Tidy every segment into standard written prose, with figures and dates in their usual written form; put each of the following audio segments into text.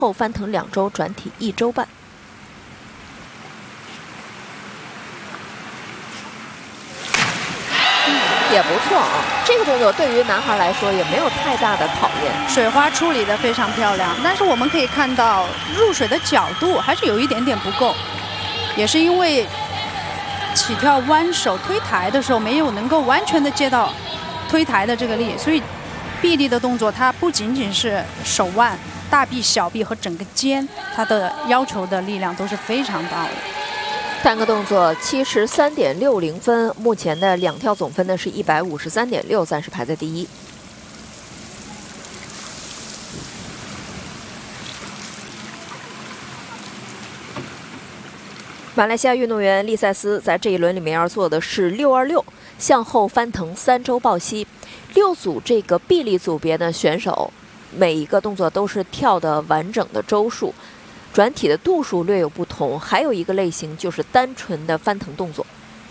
后翻腾2周，转体1周半。也不错啊，这个动作对于男孩来说也没有太大的考验。 水花处理得非常漂亮，但是我们可以看到入水的角度还是有一点点不够，也是因为起跳弯手推抬的时候没有能够完全的接到推抬的这个力，所以臂力的动作它不仅仅是手腕、大臂、小臂和整个肩，它的要求的力量都是非常大的。 单个动作73.60分，目前的2跳总分呢是153.6，暂时排在第1。马来西亚运动员利塞斯在这一轮里面要做的是626向后翻腾3周抱膝。6组这个臂力组别的选手，每一个动作都是跳的完整的周数。转体的度数略有不同，还有一个类型就是单纯的翻腾动作。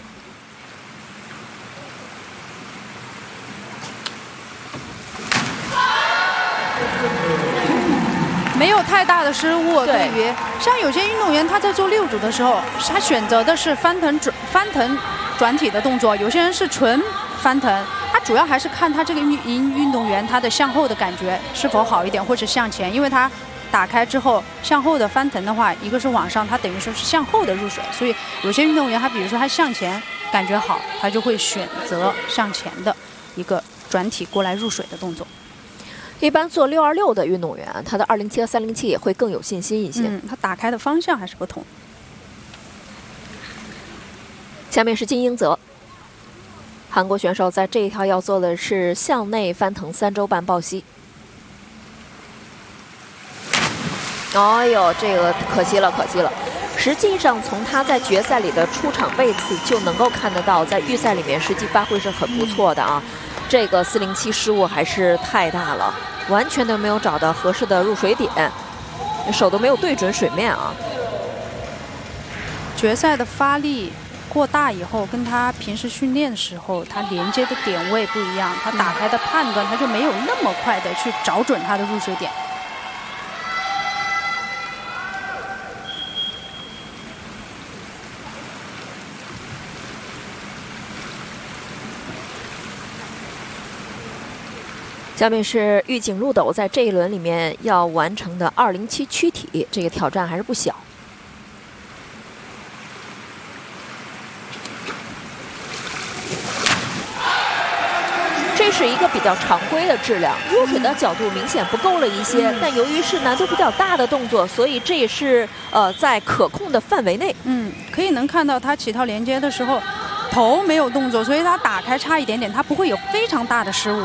没有太大的失误。对于像有些运动员，他在做6组的时候，他选择的是翻腾转体的动作；有些人是纯翻腾。他主要还是看他这个运动员他的向后的感觉是否好一点，或是向前，因为他打开之后向后的翻腾的话，一个是往上，它等于说是向后的入水，所以有些运动员他比如说他向前感觉好，他就会选择向前的一个转体过来入水的动作。 一般做626的运动员，他的207和307也会更有信心一些。 他打开的方向还是不同。 下面是金英泽，韩国选手在这一跳要做的是向内翻腾3周半抱膝。哎呦，这个可惜了，可惜了。实际上，从他在决赛里的出场位次就能够看得到，在预赛里面实际发挥是很不错的啊。这个407失误还是太大了，完全都没有找到合适的入水点，手都没有对准水面啊。 决赛的发力过大以后，跟他平时训练的时候，他连接的点位不一样，他打开的判断他就没有那么快的去找准他的入水点。 下面是玉井路斗在这一轮里面要完成的207躯体，这个挑战还是不小。这是一个比较常规的质量，入水的角度明显不够了一些，但由于是难度比较大的动作，所以这也是在可控的范围内。 可以能看到他起跳连接的时候，头没有动作，所以他打开差一点点，他不会有非常大的失误。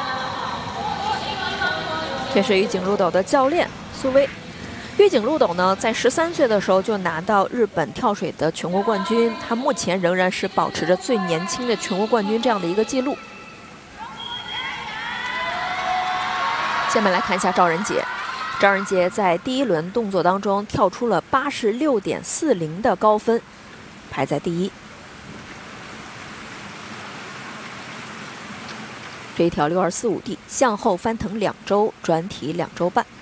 这是玉井路斗的教练苏威。玉井路斗呢，在13岁的时候就拿到日本跳水的全国冠军，他目前仍然是保持着最年轻的全国冠军这样的一个记录。下面来看一下赵仁杰。赵仁杰在第一轮动作当中跳出了86.40的高分，排在第1。这一条6245D 向后翻腾2周，转体2周半。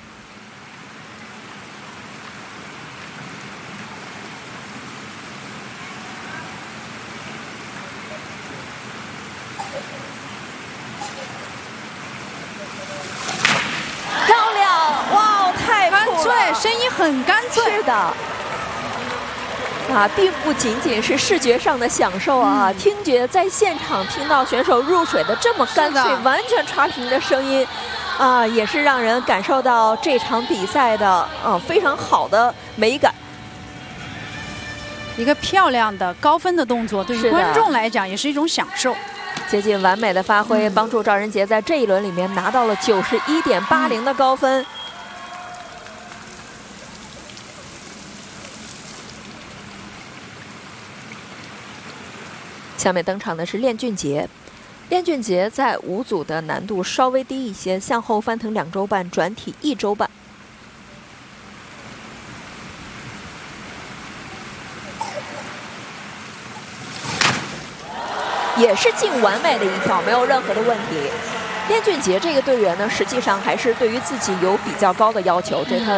漂亮！哇，太干脆，声音很干脆。 是的。并不仅仅是视觉上的享受啊，听觉在现场听到选手入水的这么干脆、完全刷屏的声音，也是让人感受到这场比赛的非常好的美感。 一个漂亮的高分的动作，对于观众来讲也是一种享受。 接近完美的发挥，帮助赵仁杰在这一轮里面拿到了91.80的高分。下面登场的是练俊杰。练俊杰在5组的难度稍微低一些，向后翻腾2周半，转体1周半。也是近完美的一跳，没有任何的问题。 边俊杰这个队员呢，实际上还是对于自己有比较高的要求，这他